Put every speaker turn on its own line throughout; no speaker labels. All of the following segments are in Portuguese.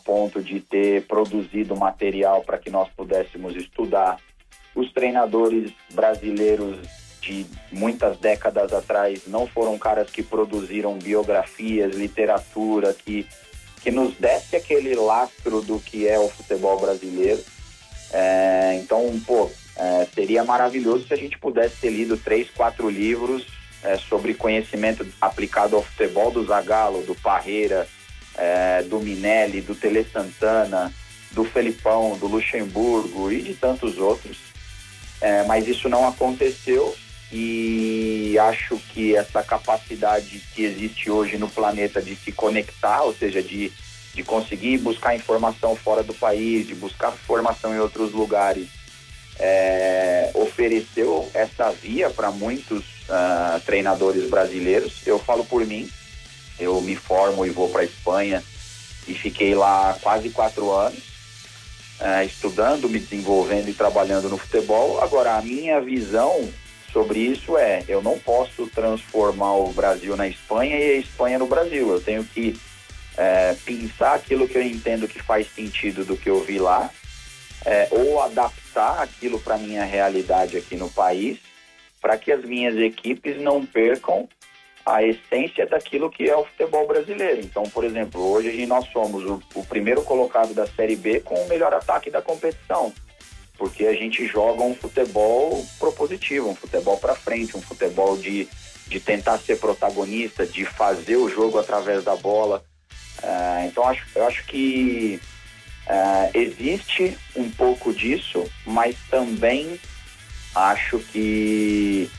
ponto de ter produzido material para que nós pudéssemos estudar. Os treinadores brasileiros de muitas décadas atrás não foram caras que produziram biografias, literatura, que nos desse aquele lastro do que é o futebol brasileiro. Então, seria maravilhoso se a gente pudesse ter lido 3, 4 livros sobre conhecimento aplicado ao futebol do Zagallo, do Parreira, do Minelli, do Tele Santana, do Felipão, do Luxemburgo e de tantos outros. Mas isso não aconteceu, e acho que essa capacidade que existe hoje no planeta de se conectar, ou seja, de conseguir buscar informação fora do país, de buscar formação em outros lugares, ofereceu essa via para muitos treinadores brasileiros. Eu falo por mim, eu me formo e vou para a Espanha e fiquei lá quase 4 anos, estudando, me desenvolvendo e trabalhando no futebol. Agora, a minha visão sobre isso eu não posso transformar o Brasil na Espanha e a Espanha no Brasil. Eu tenho que pensar aquilo que eu entendo que faz sentido do que eu vi lá, ou adaptar aquilo para a minha realidade aqui no país, para que as minhas equipes não percam a essência daquilo que é o futebol brasileiro. Então, por exemplo, hoje nós somos o primeiro colocado da Série B com o melhor ataque da competição, porque a gente joga um futebol propositivo, um futebol para frente, um futebol de tentar ser protagonista, de fazer o jogo através da bola. Então, eu acho que existe um pouco disso, mas também acho que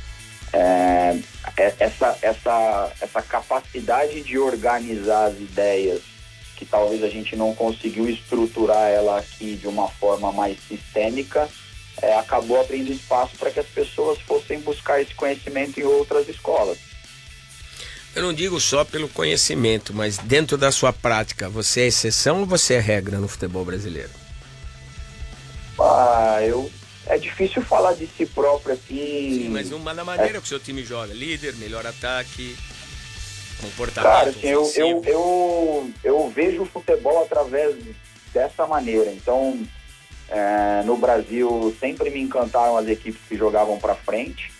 essa capacidade de organizar as ideias, que talvez a gente não conseguiu estruturar ela aqui de uma forma mais sistêmica, acabou abrindo espaço para que as pessoas fossem buscar esse conhecimento em outras escolas.
Eu não digo só pelo conhecimento, mas dentro da sua prática, você é exceção ou você é regra no futebol brasileiro?
É difícil falar de si próprio aqui.
Sim, mas da maneira que o seu time joga, líder, melhor ataque, comportamento.
Cara, assim, eu vejo o futebol através dessa maneira. Então, no Brasil, sempre me encantaram as equipes que jogavam para frente,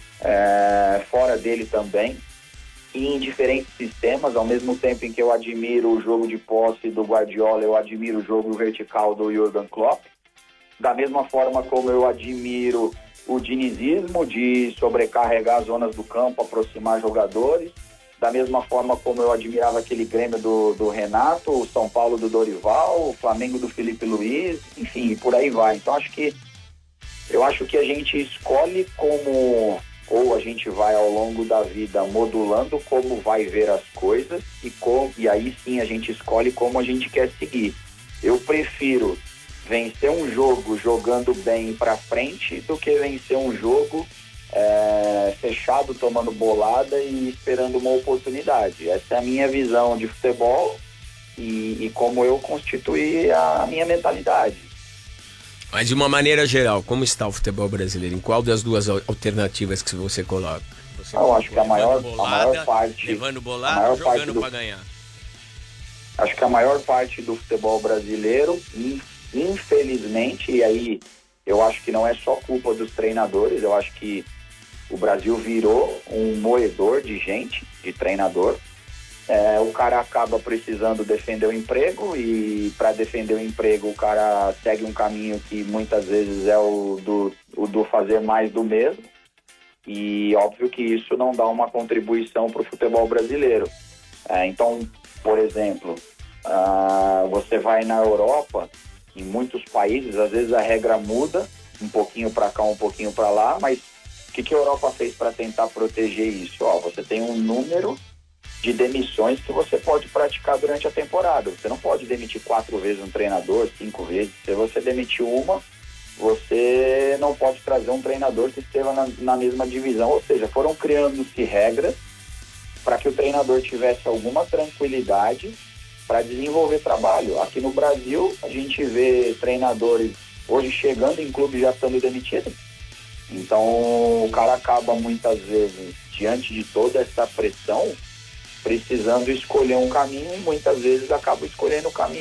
fora dele também, e em diferentes sistemas. Ao mesmo tempo em que eu admiro o jogo de posse do Guardiola, eu admiro o jogo vertical do Jürgen Klopp. Da mesma forma como eu admiro o dinizismo de sobrecarregar as zonas do campo, aproximar jogadores. Da mesma forma como eu admirava aquele Grêmio do Renato, o São Paulo do Dorival, o Flamengo do Felipe Luiz, enfim, por aí vai. Então eu acho que a gente escolhe ou a gente vai ao longo da vida modulando como vai ver as coisas, e aí sim a gente escolhe como a gente quer seguir. Eu prefiro vencer um jogo jogando bem para frente do que vencer um jogo fechado, tomando bolada e esperando uma oportunidade. Essa é a minha visão de futebol e como eu constituí a minha mentalidade.
Mas de uma maneira geral, como está o futebol brasileiro? Em qual das duas alternativas que você coloca?
Eu acho que a maior parte...
Levando bolada, jogando para ganhar.
Acho que a maior parte do futebol brasileiro, infelizmente, e aí eu acho que não é só culpa dos treinadores, eu acho que o Brasil virou um moedor de gente, de treinador. O cara acaba precisando defender o emprego, e para defender o emprego o cara segue um caminho que muitas vezes é o do fazer mais do mesmo, e óbvio que isso não dá uma contribuição para o futebol brasileiro. Então, por exemplo, você vai na Europa, em muitos países, às vezes a regra muda, um pouquinho para cá, um pouquinho para lá, mas o que a Europa fez para tentar proteger isso? Você tem um número de demissões que você pode praticar durante a temporada. Você não pode demitir 4 vezes um treinador, 5 vezes. Se você demitir uma, você não pode trazer um treinador que esteja na mesma divisão. Ou seja, foram criando-se regras para que o treinador tivesse alguma tranquilidade para desenvolver trabalho. Aqui no Brasil, a gente vê treinadores hoje chegando em clube já estando demitidos. Então, o cara acaba muitas vezes, diante de toda essa pressão, precisando escolher um caminho, e muitas vezes acaba escolhendo o caminho